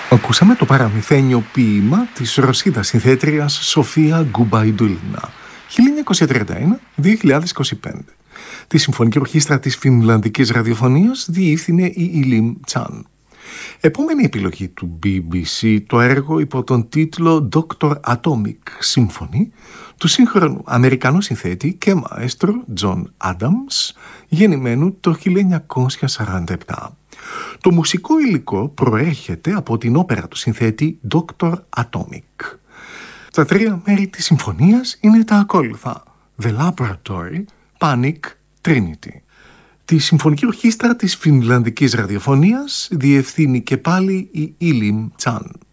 Ακούσαμε το παραμυθένιο ποίημα της Ρωσίδας συνθέτριας Σοφία Γκουμπαϊντούλινα, 1931-2025. Τη Συμφωνική Ορχήστρα της Φινλανδικής Ραδιοφωνίας διεύθυνε η Ιλίμ Τσάν. Επόμενη επιλογή του BBC, το έργο υπό τον τίτλο Dr. Atomic Symphony του σύγχρονου Αμερικανού συνθέτη και μαέστρο Τζον Άνταμς, γεννημένου το 1947. Το μουσικό υλικό προέρχεται από την όπερα του συνθέτη Dr. Atomic. Τα τρία μέρη της συμφωνίας είναι τα ακόλουθα: The Laboratory, Panic, Trinity. Τη Συμφωνική Ορχήστρα της Φινλανδικής Ραδιοφωνίας διευθύνει και πάλι η Ιλίμ Τσάν.